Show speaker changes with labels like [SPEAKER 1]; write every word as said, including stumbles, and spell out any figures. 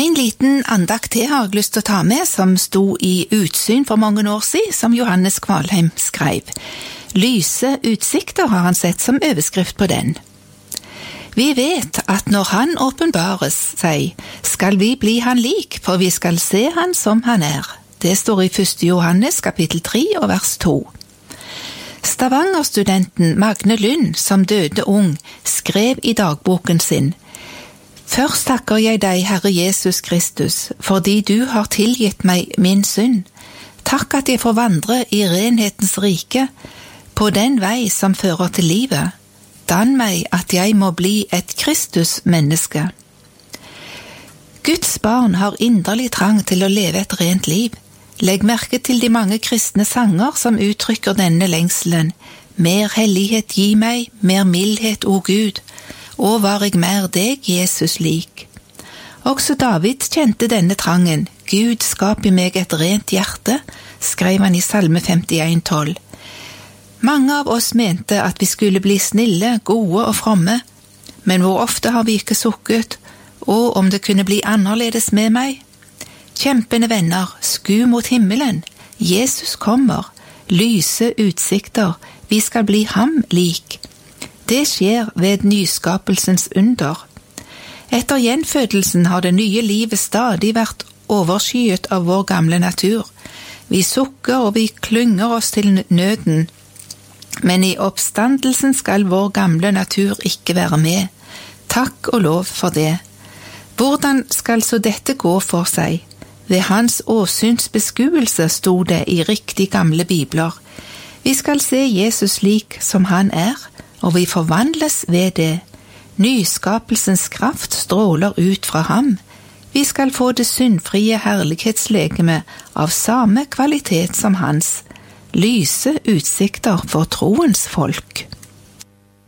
[SPEAKER 1] En liten andakt til har jeg lyst til å ta med, som sto i Utsyn for mange år siden, som Johannes Kvalheim skrev. Lyse utsikter har han sett som overskrift på den. Vi vet at når han åpenbares seg, skal vi bli han lik, for vi skal se han som han er. Det står i første Johannes kapittel tre og vers to. Stavanger-studenten Magne Lund, som døde ung, skrev i dagboken sin: Først takker jeg deg, Herre Jesus Kristus, fordi du har tilgitt meg min synd. Takk at jeg får vandre i renhetens rike, på den vei som fører til livet. Dann meg at jeg må bli et Kristus-menneske. Guds barn har inderlig trang til å leve et rent liv. Legg merke til de mange kristne sanger som uttrykker denne lengselen. Mer hellighet gi meg, mer mildhet, o Gud, og var jeg mer deg, Jesus, lik. Også David kjente denne trangen. Gud, skap i meg et rent hjerte, skrev han i Salme femtien tolv. Mange av oss mente at vi skulle bli snille, gode og fromme, men hvor ofte har vi ikke sukket, og om det kunne bli annerledes med meg? Kjempende venner, sku mot himmelen, Jesus kommer, lyse utsikter, vi skal bli ham lik. Det skjer ved nyskapelsens under. Etter gjenfødelsen har det nye livet stadig vært overskyet av vår gamle natur. Vi sukker og vi klynger oss til nøden, men i oppstandelsen skal vår gamle natur ikke være med. Takk og lov for det. Hvordan skal så dette gå for seg? Ved hans åsynsbeskuelse sto det i riktig gamle bibler. Vi skal se Jesus slik som han er, og vi forvandles ved det. Nyskapelsens kraft stråler ut fra ham. Vi skal få det syndfrie herlighetslegeme av samme kvalitet som hans. Lyse utsikter for troens folk.